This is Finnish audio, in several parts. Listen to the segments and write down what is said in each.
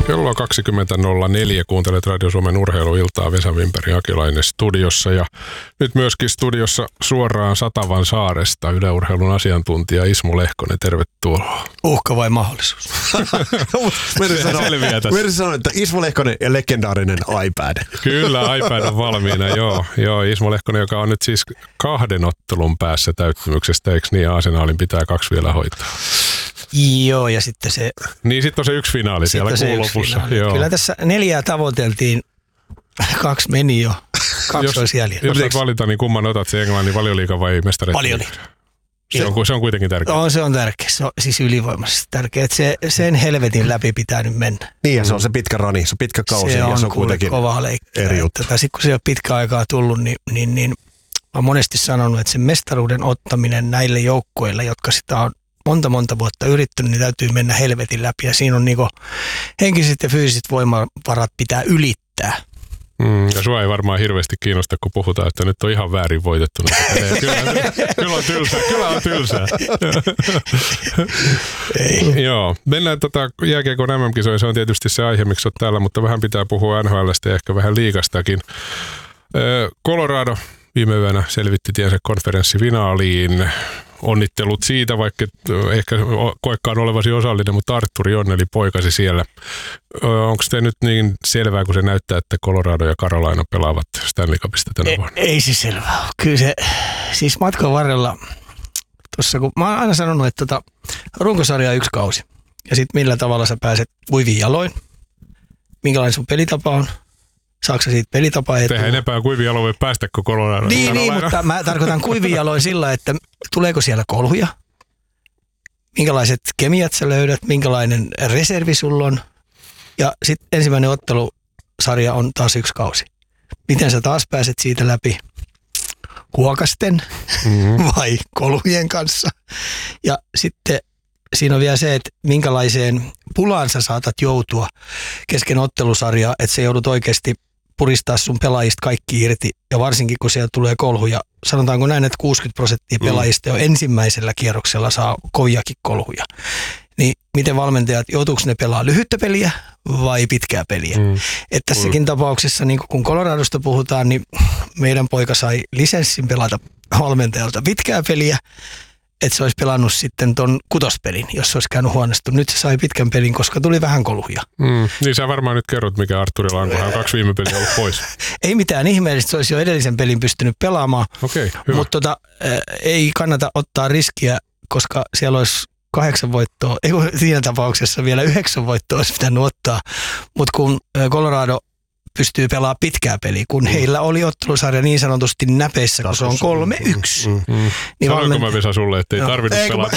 Kello 20.04, kuuntelet Radio Suomen urheiluiltaa, Vesa Wimberg Akilainen studiossa ja nyt myöskin studiossa suoraan Satavan saaresta Yle Urheilun asiantuntija Ismo Lehkonen, tervetuloa. Uhka vai mahdollisuus? Meri sanoi, että Ismo Lehkonen ja legendaarinen iPad. Kyllä, iPad on valmiina, joo. Ismo Lehkonen, joka on nyt siis 2 ottelun päässä täyttymyksestä, eikö niin? Arsenalin pitää 2 vielä hoitaa. Joo, ja sitten se... Niin, sitten on se yksi finaali siellä kuun lopussa. Joo. Kyllä tässä 4 tavoiteltiin, 2 meni jo, 2 olisi jäljellä. Jos saat valita, niin kumman otat, se Englannin Valioliiga vai mestareiden? Valioliiga. Se on kuitenkin tärkeä. Se on tärkeä, se on siis ylivoimaisesti tärkeä. Että sen helvetin läpi pitää nyt mennä. Niin, ja se on se pitkä rani, se on pitkä kausi. Se ja se on kuitenkin kova leikki. Eri juttu. Sitten kun se ei ole pitkä aikaa tullut, niin mä oon monesti sanonut, että se mestaruuden ottaminen näille joukkueille, jotka sitä on monta vuotta yrittänyt, niin täytyy mennä helvetin läpi. Ja siinä on niinku henkiset ja fyysiset voimavarat pitää ylittää. Ja sua ei varmaan hirveästi kiinnosta, kun puhutaan, että nyt on ihan väärin voitettu. Kyllä on tylsää. Ei. Joo, mennään jääkiekon MM-kisoihin. Se on tietysti se aihe, miksi olet täällä, mutta vähän pitää puhua NHL:stä ja ehkä vähän liigastakin. Colorado viime yönä selvitti tiensä konferenssifinaaliin. Onnittelut siitä, vaikka ehkä koekkaan olevasi osallinen, mutta Artturi onneli poikasi siellä. Onko se nyt niin selvää, kun se näyttää, että Colorado ja Carolina pelaavat Stanley Cupista tänä vuonna? Ei se selvää. Kyllä se, siis matkan varrella, tuossa kun mä oon aina sanonut, että runkosarja on 1 kausi. Ja sitten millä tavalla sä pääset kuiviin jaloin, minkälainen sun pelitapa on. Saatko sä siitä pelitapaa etua? Tehän enempää kuivia jaloin voi päästä kuin Colorado. Niin, mutta mä tarkoitan kuivia jaloin sillä, että tuleeko siellä kolhuja, minkälaiset kemiat sä löydät, minkälainen reservi sulla on. Ja sitten ensimmäinen ottelusarja on taas 1 kausi. Miten sä taas pääset siitä läpi? Huokasten vai kolhujen kanssa? Ja sitten siinä on vielä se, että minkälaiseen pulaan sä saatat joutua kesken ottelusarjaa, että sä joudut oikeasti puristaa sun pelaajista kaikki irti. Ja varsinkin, kun siellä tulee kolhuja. Sanotaanko näin, että 60% pelaajista jo ensimmäisellä kierroksella saa koviakin kolhuja. Niin miten valmentajat, joutuuko ne pelaa lyhyttä peliä vai pitkää peliä? Että tässäkin tapauksessa, niin kun Coloradosta puhutaan, niin meidän poika sai lisenssin pelata valmentajalta pitkää peliä. Että se olisi pelannut sitten ton 6-pelin, jos se olisi käynyt huonosti. Nyt se sai pitkän pelin, koska tuli vähän kolhuja. Niin sä varmaan nyt kerrot, mikä Artturilla on, kun hän on 2 viime peliä ollut pois. Ei mitään ihmeellistä, se olisi jo edellisen pelin pystynyt pelaamaan. Okei, hyvä. Mutta ei kannata ottaa riskiä, koska siellä olisi 8 voittoa, ei siinä tapauksessa vielä 9 voittoa olisi pitänyt ottaa. Mutta kun Colorado pystyy pelaamaan pitkää peliä, kun heillä oli ottelusarja niin sanotusti näpeissä, kun se on 3-1. Niin sanoinko mä, Vesa, sulle, että ei tarvinnut pelata?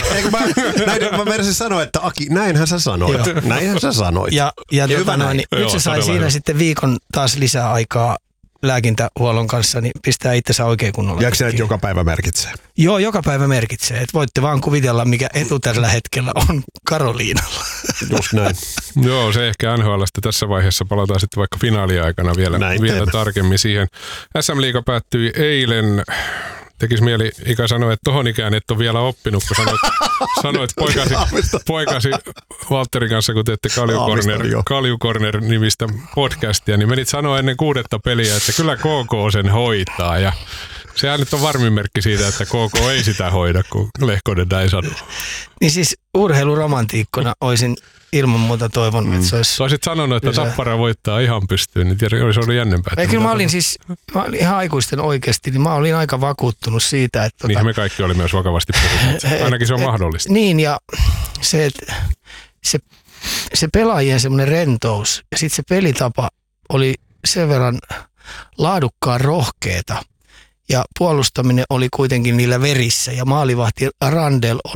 Mä menisin sanoa, että Aki, näinhän sä sanoit. Näinhän sä sanoit. Ja nyt se sai siinä sitten viikon taas lisää aikaa lääkintähuollon kanssa, niin pistää itsensä oikein kunnolla. Jääkö se, että joka päivä merkitsee? Joo, joka päivä merkitsee. Että voitte vaan kuvitella, mikä etu tällä hetkellä on Karoliinalla. Just näin. Joo, se ehkä NHL:stä tässä vaiheessa palataan sitten vaikka finaaliaikana vielä tarkemmin siihen. SM-liiga päättyi eilen. Tekisi mieli Ika sanoa, että tohon ikään et ole vielä oppinut, kun sanoit poikasi Valtterin kanssa, kun teette Kalju Corner-nimistä podcastia, niin menit sanoa ennen 6. peliä, että kyllä KK sen hoitaa. Ja sehän nyt on varmin merkki siitä, että KK ei sitä hoida, kun Lehkonen näin sanoo. Niin siis urheiluromantiikkona olisin ilman muuta toivon, että se olisi... Olisit sanonut, että Tappara voittaa ihan pystyyn, niin tiedä, olisi ollut jännempää. Kyllä mä olin ihan aikuisten oikeasti, niin mä olin aika vakuuttunut siitä, että... Niin me kaikki oli myös vakavasti puhuneet. Ainakin se on mahdollista. Niin, ja se, että se pelaajien semmoinen rentous ja sitten se pelitapa oli sen verran laadukkaan rohkeeta. Ja puolustaminen oli kuitenkin niillä verissä ja maalivahti Randel